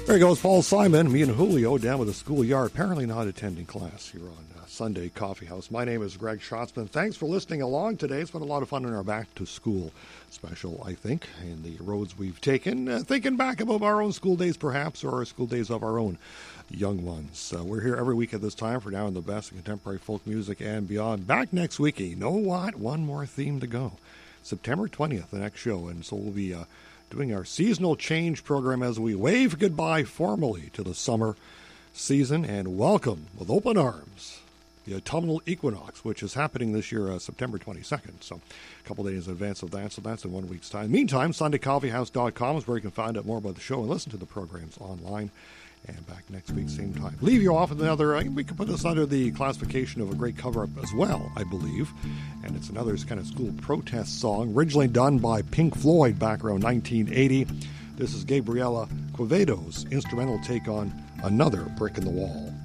There goes Paul Simon, me and Julio down with the schoolyard, apparently not attending class here on Sunday Coffee House. My name is Greg Schatzman. Thanks for listening along today. It's been a lot of fun in our Back to School special, I think, and the roads we've taken, thinking back about our own school days perhaps, or our school days of our own young ones. We're here every week at this time for Now and the Best of Contemporary Folk Music and Beyond. Back next week. You know what? One more theme to go. September 20th, the next show, and so we'll be doing our seasonal change program as we wave goodbye formally to the summer season and welcome with open arms the autumnal equinox, which is happening this year, September 22nd. So a couple days in advance of that, so that's in 1 week's time. Meantime, SundayCoffeehouse.com is where you can find out more about the show and listen to the programs online. And back next week, same time. Leave you off with another, we can put this under the classification of a great cover-up as well, I believe. And it's another kind of school protest song, originally done by Pink Floyd back around 1980. This is Gabriela Quevedo's instrumental take on Another Brick in the Wall.